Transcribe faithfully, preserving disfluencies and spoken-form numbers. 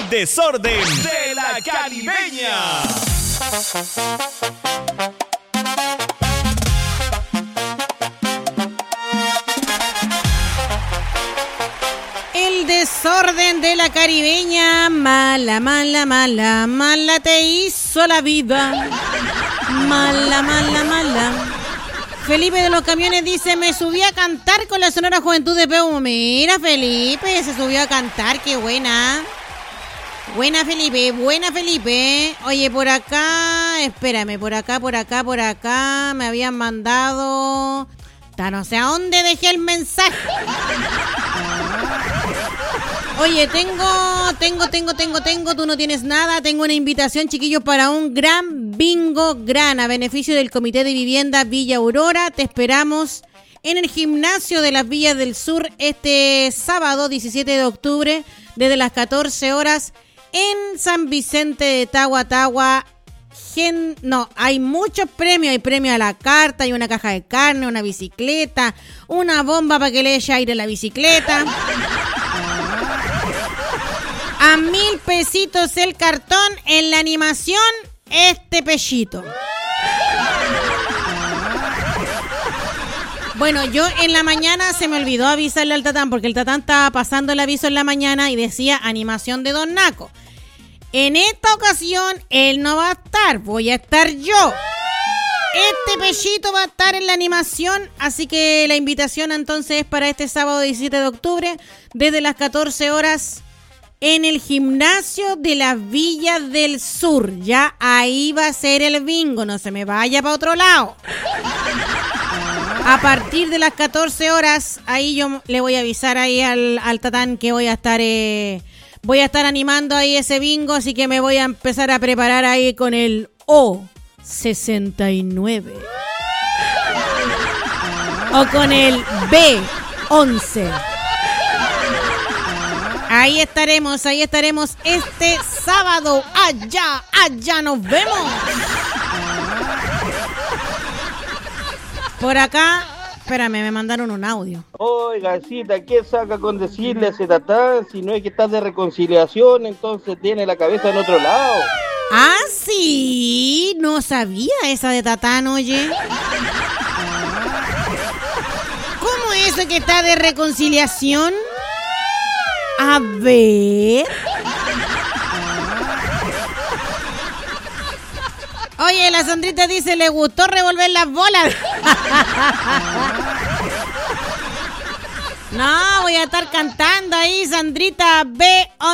El desorden de la caribeña. El desorden de la caribeña, mala, mala, mala, mala te hizo la vida. Mala, mala, mala. Felipe de los Camiones dice, me subí a cantar con la Sonora Juventud de Peu. Mira, Felipe, se subió a cantar, qué buena. Buena, Felipe, buena, Felipe. Oye, por acá, espérame, por acá, por acá, por acá, me habían mandado... No sé a dónde dejé el mensaje. Oye, tengo, tengo, tengo, tengo, tengo, tú no tienes nada. Tengo una invitación, chiquillos, para un gran bingo gran a beneficio del Comité de Vivienda Villa Aurora. Te esperamos en el gimnasio de las Villas del Sur este sábado diecisiete de octubre desde las catorce horas en San Vicente de Tagua, Tagua. Gen... No, hay muchos premios. Hay premio a la carta, hay una caja de carne, una bicicleta, una bomba para que le eche aire a la bicicleta. A mil pesitos el cartón, en la animación, este pechito. Bueno, yo en la mañana se me olvidó avisarle al Tatán, porque el Tatán estaba pasando el aviso en la mañana y decía animación de Don Naco. En esta ocasión, él no va a estar, voy a estar yo. Este pechito va a estar en la animación, así que la invitación entonces es para este sábado diecisiete de octubre, desde las catorce horas, en el gimnasio de las Villas del Sur. Ya ahí va a ser el bingo, no se me vaya para otro lado. A partir de las catorce horas, ahí yo le voy a avisar ahí al, al Tatán que voy a estar... Eh, Voy a estar animando ahí ese bingo, así que me voy a empezar a preparar ahí con el O sesenta y nueve. O con el B once. Ahí estaremos, ahí estaremos este sábado. Allá, allá nos vemos. Por acá... Espérame, me mandaron un audio. Oiga, cita, ¿qué saca con decirle a ese Tatán? Si no es que estás de reconciliación, entonces tiene la cabeza en otro lado. Ah, sí, no sabía esa de Tatán, oye. ¿Cómo es eso que está de reconciliación? A ver... Oye, la Sandrita dice, le gustó revolver las bolas. No, voy a estar cantando ahí, Sandrita B.